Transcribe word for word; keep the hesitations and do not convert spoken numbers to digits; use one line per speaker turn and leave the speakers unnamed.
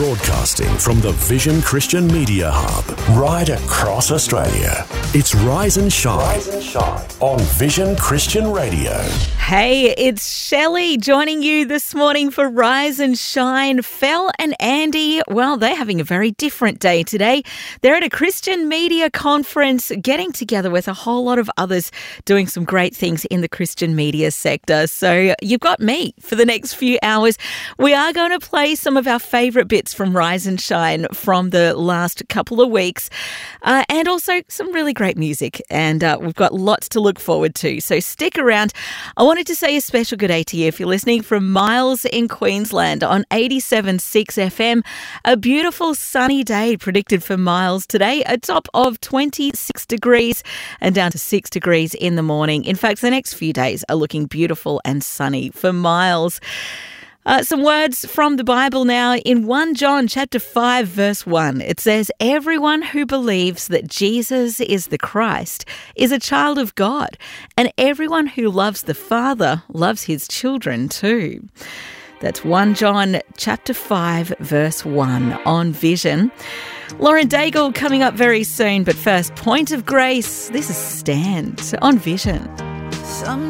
Broadcasting from the Vision Christian Media Hub, right across Australia. It's Rise and Shine, Rise and Shine on Vision Christian Radio.
Hey, it's Shelley joining you this morning for Rise and Shine. Fel and Andy, well, they're having a very different day today. They're at a Christian media conference, getting together with a whole lot of others doing some great things in the Christian media sector. So you've got me for the next few hours. We are going to play some of our favourite bits from Rise and Shine from the last couple of weeks, uh, and also some really great music. And uh, we've got lots to look forward to. So stick around. I wanted to say a special good day to you if you're listening from Miles in Queensland on eighty-seven point six F M. A beautiful sunny day predicted for Miles today, a top of twenty-six degrees and down to six degrees in the morning. In fact, the next few days are looking beautiful and sunny for Miles. Uh, some words from the Bible now. In First John chapter five, verse one, it says, "Everyone who believes that Jesus is the Christ is a child of God, and everyone who loves the Father loves his children too." That's First John chapter five, verse one on Vision. Lauren Daigle coming up very soon, but first, Point of Grace. This is Stand on Vision.
Some